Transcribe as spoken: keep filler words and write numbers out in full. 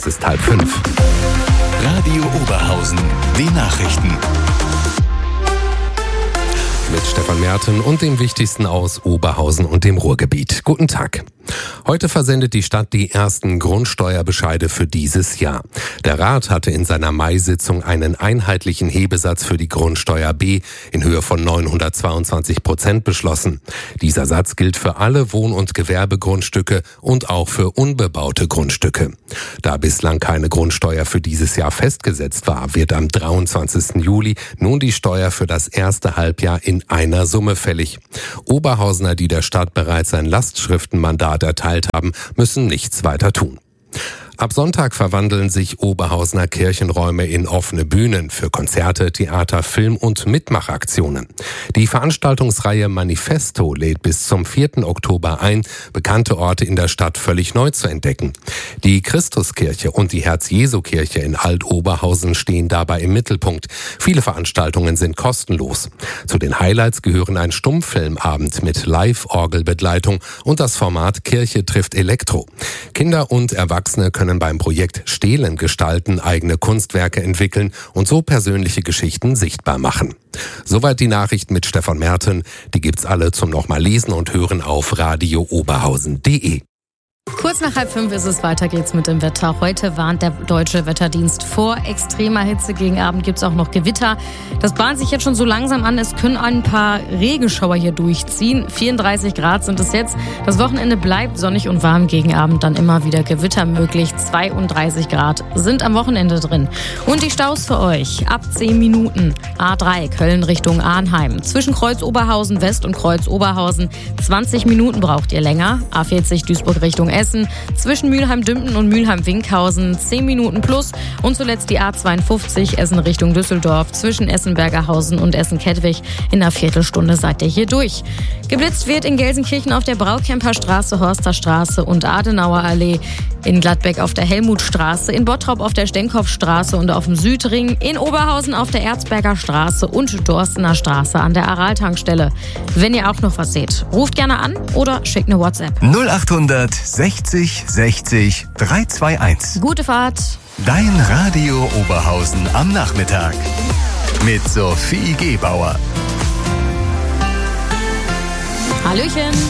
Es ist halb fünf. Radio Oberhausen, die Nachrichten. Mit Stefan Merten und dem Wichtigsten aus Oberhausen und dem Ruhrgebiet. Guten Tag. Heute versendet die Stadt die ersten Grundsteuerbescheide für dieses Jahr. Der Rat hatte in seiner Mai-Sitzung einen einheitlichen Hebesatz für die Grundsteuer B in Höhe von neunhundertzweiundzwanzig Prozent beschlossen. Dieser Satz gilt für alle Wohn- und Gewerbegrundstücke und auch für unbebaute Grundstücke. Da bislang keine Grundsteuer für dieses Jahr festgesetzt war, wird am dreiundzwanzigsten Juli nun die Steuer für das erste Halbjahr in einer Summe fällig. Oberhausener, die der Stadt bereits ein Lastschriftenmandat erteilt haben, müssen nichts weiter tun. Ab Sonntag verwandeln sich Oberhausener Kirchenräume in offene Bühnen für Konzerte, Theater, Film- und Mitmachaktionen. Die Veranstaltungsreihe Manifesto lädt bis zum vierten Oktober ein, bekannte Orte in der Stadt völlig neu zu entdecken. Die Christuskirche und die Herz-Jesu-Kirche in Alt-Oberhausen stehen dabei im Mittelpunkt. Viele Veranstaltungen sind kostenlos. Zu den Highlights gehören ein Stummfilmabend mit Live-Orgelbegleitung und das Format Kirche trifft Elektro. Kinder und Erwachsene können beim Projekt Stehlen gestalten, eigene Kunstwerke entwickeln und so persönliche Geschichten sichtbar machen. Soweit die Nachrichten mit Stefan Merten. Die gibt's alle zum nochmal lesen und hören auf radio oberhausen punkt de. Kurz nach halb fünf ist es, weiter geht's mit dem Wetter. Heute warnt der Deutsche Wetterdienst vor extremer Hitze. Gegen Abend gibt's auch noch Gewitter. Das bahnt sich jetzt schon so langsam an. Es können ein paar Regenschauer hier durchziehen. vierunddreißig Grad sind es jetzt. Das Wochenende bleibt sonnig und warm. Gegen Abend dann immer wieder Gewitter möglich. zweiunddreißig Grad sind am Wochenende drin. Und die Staus für euch. Ab zehn Minuten. A drei Köln Richtung Arnheim. Zwischen Kreuz Oberhausen West und Kreuz Oberhausen. zwanzig Minuten braucht ihr länger. A vierzig Duisburg Richtung Essen, zwischen Mülheim-Dümpen und Mülheim-Winkhausen zehn Minuten plus und zuletzt die A zweiundfünfzig Essen Richtung Düsseldorf zwischen Essen-Bergerhausen und Essen-Kettwig. In einer Viertelstunde seid ihr hier durch. Geblitzt wird in Gelsenkirchen auf der Braukemper Straße, Horster Straße und Adenauer Allee, in Gladbeck auf der Helmutstraße, in Bottrop auf der Stenkopfstraße und auf dem Südring, in Oberhausen auf der Erzberger Straße und Dorstener Straße an der Aral-Tankstelle. Wenn ihr auch noch was seht, ruft gerne an oder schickt eine WhatsApp. null achthundert sechzig sechzig dreihunderteinundzwanzig. Gute Fahrt. Dein Radio Oberhausen am Nachmittag. Mit Sophie Gebauer. Hallöchen.